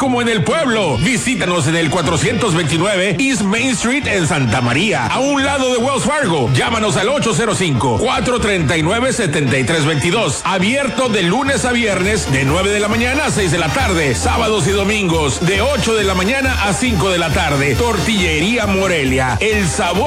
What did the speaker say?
como en el pueblo. Visítanos en el 429 East Main Street en Santa María, a un lado de Wells Fargo. Llámanos al 805-439-7322. Abierto de lunes a viernes de 9 de la mañana a 6 de la tarde. Sábados y domingos de 8 de la mañana a 5 de la tarde. Tortillería Morelia, el sabor